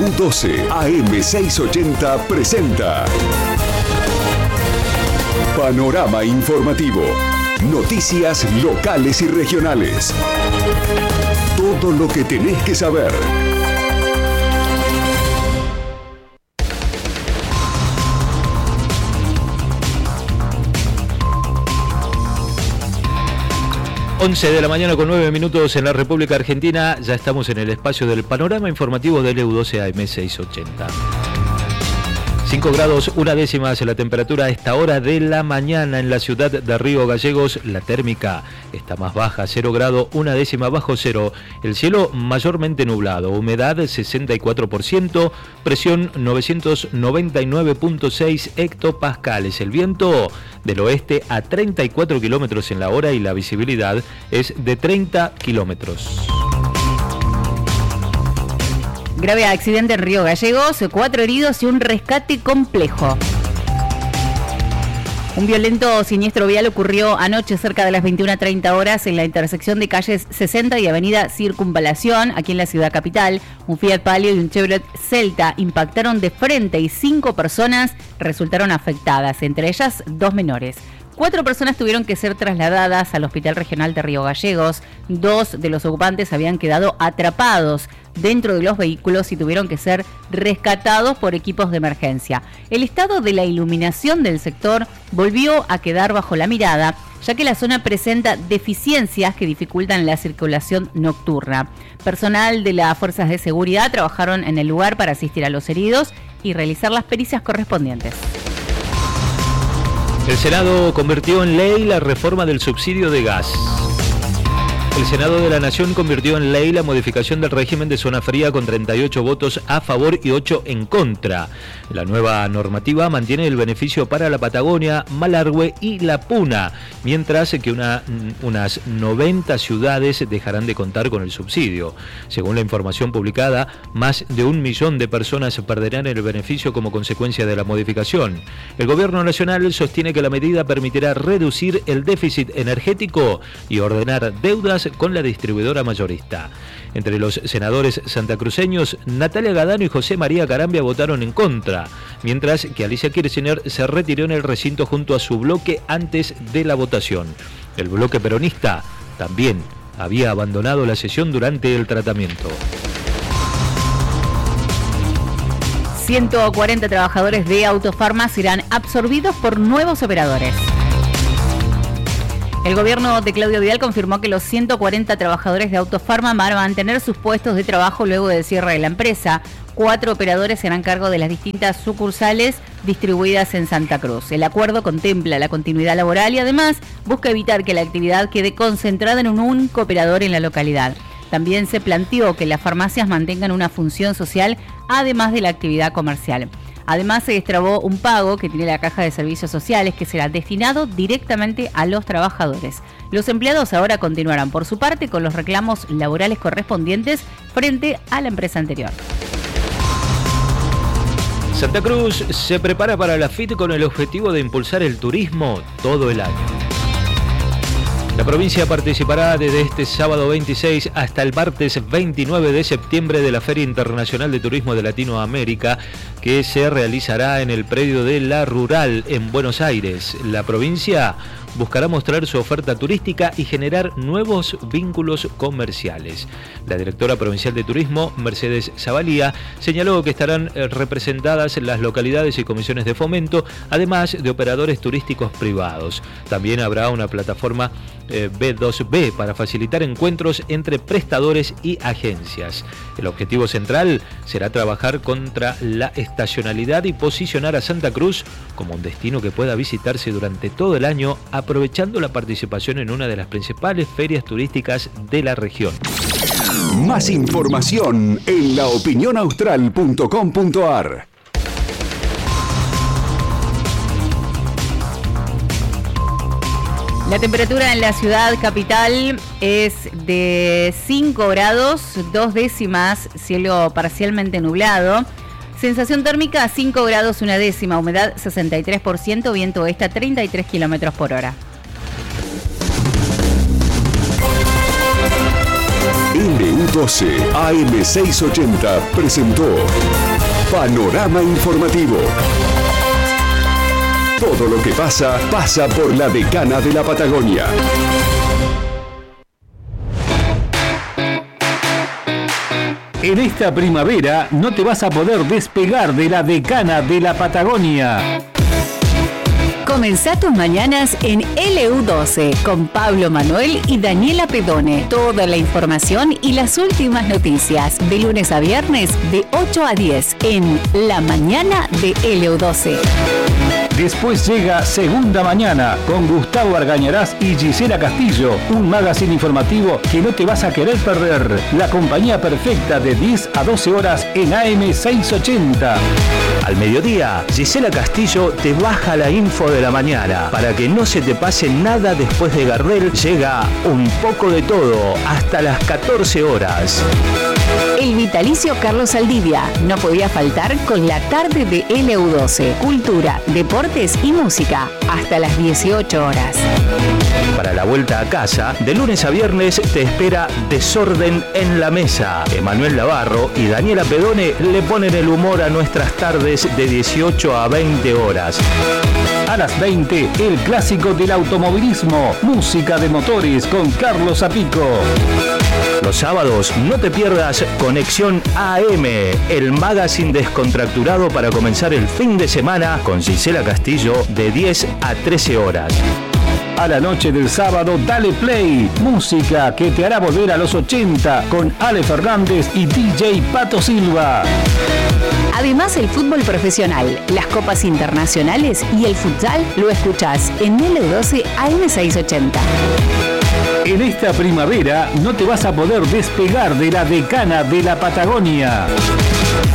LU12 AM680 presenta Panorama Informativo. Noticias locales y regionales. Todo lo que tenés que saber. Once de la mañana con 9 minutos en la República Argentina. Ya estamos en el espacio del panorama informativo del LU12 AM680. 5 grados, 1 décima la temperatura a esta hora de la mañana en la ciudad de Río Gallegos. La térmica está más baja, 0 grado, 1 décima bajo cero. El cielo mayormente nublado, humedad 64%, presión 999.6 hectopascales. El viento del oeste a 34 kilómetros en la hora y la visibilidad es de 30 kilómetros. Grave accidente en Río Gallegos, 4 heridos y un rescate complejo. Un violento siniestro vial ocurrió anoche cerca de las 21:30 horas en la intersección de calles 60 y avenida Circunvalación, aquí en la ciudad capital. Un Fiat Palio y un Chevrolet Celta impactaron de frente y 5 personas resultaron afectadas, entre ellas 2 menores. 4 personas tuvieron que ser trasladadas al Hospital Regional de Río Gallegos. 2 de los ocupantes habían quedado atrapados dentro de los vehículos y tuvieron que ser rescatados por equipos de emergencia. El estado de la iluminación del sector volvió a quedar bajo la mirada, ya que la zona presenta deficiencias que dificultan la circulación nocturna. Personal de las fuerzas de seguridad trabajaron en el lugar para asistir a los heridos y realizar las pericias correspondientes. El Senado convirtió en ley la reforma del subsidio de gas. El Senado de la Nación convirtió en ley la modificación del régimen de zona fría con 38 votos a favor y 8 en contra. La nueva normativa mantiene el beneficio para la Patagonia, Malargüe y La Puna, mientras que unas 90 ciudades dejarán de contar con el subsidio. Según la información publicada, más de 1 millón de personas perderán el beneficio como consecuencia de la modificación. El Gobierno Nacional sostiene que la medida permitirá reducir el déficit energético y ordenar deudas con la distribuidora mayorista. Entre los senadores santacruceños, Natalia Gadano y José María Carambia votaron en contra, mientras que Alicia Kirchner se retiró en el recinto junto a su bloque antes de la votación. El bloque peronista también había abandonado la sesión durante el tratamiento. 140 trabajadores de Autofarma serán absorbidos por nuevos operadores. El gobierno de Claudio Vidal confirmó que los 140 trabajadores de Autofarma van a mantener sus puestos de trabajo luego del cierre de la empresa. 4 operadores serán cargo de las distintas sucursales distribuidas en Santa Cruz. El acuerdo contempla la continuidad laboral y además busca evitar que la actividad quede concentrada en un único operador en la localidad. También se planteó que las farmacias mantengan una función social además de la actividad comercial. Además, se destrabó un pago que tiene la Caja de Servicios Sociales que será destinado directamente a los trabajadores. Los empleados ahora continuarán por su parte con los reclamos laborales correspondientes frente a la empresa anterior. Santa Cruz se prepara para la FIT con el objetivo de impulsar el turismo todo el año. La provincia participará desde este sábado 26 hasta el martes 29 de septiembre de la Feria Internacional de Turismo de Latinoamérica, que se realizará en el predio de La Rural en Buenos Aires. La provincia buscará mostrar su oferta turística y generar nuevos vínculos comerciales. La directora provincial de Turismo, Mercedes Zavalía, señaló que estarán representadas las localidades y comisiones de fomento, además de operadores turísticos privados. También habrá una plataforma B2B para facilitar encuentros entre prestadores y agencias. El objetivo central será trabajar contra la estacionalidad y posicionar a Santa Cruz como un destino que pueda visitarse durante todo el año, aprovechando la participación en una de las principales ferias turísticas de la región. Más información en laopinionaustral.com.ar. La temperatura en la ciudad capital es de 5 grados, 2 décimas, cielo parcialmente nublado. Sensación térmica 5 grados, 1 décima, humedad 63%, viento oeste a 33 kilómetros por hora. LU12 LU12 AM680 presentó Panorama Informativo. Todo lo que pasa, pasa por la Decana de la Patagonia. En esta primavera no te vas a poder despegar de la Decana de la Patagonia. Comenzá tus mañanas en LU12 con Pablo Manuel y Daniela Pedone. Toda la información y las últimas noticias de lunes a viernes de 8 a 10 en La Mañana de LU12. Después llega Segunda Mañana con Gustavo Argañarás y Gisela Castillo, un magazine informativo que no te vas a querer perder. La compañía perfecta de 10 a 12 horas en AM680. Al mediodía, Gisela Castillo te baja la info de la mañana. Para que no se te pase nada después de Gardel, llega Un poco de todo hasta las 14 horas. El vitalicio Carlos Saldivia no podía faltar con la tarde de LU12. Cultura, deportes y música hasta las 18 horas. Para la vuelta a casa, de lunes a viernes te espera Desorden en la Mesa. Emanuel Navarro y Daniela Pedone le ponen el humor a nuestras tardes de 18 a 20 horas. A las 20, el clásico del automovilismo, música de motores con Carlos Apico. Los sábados no te pierdas Conexión AM, el magazine descontracturado para comenzar el fin de semana con Gisela Castillo de 10 a 13 horas. A la noche del sábado, dale play, música que te hará volver a los 80 con Ale Fernández y DJ Pato Silva. Además, el fútbol profesional, las copas internacionales y el futsal lo escuchás en LU12 AM680. En esta primavera no te vas a poder despegar de la Decana de la Patagonia.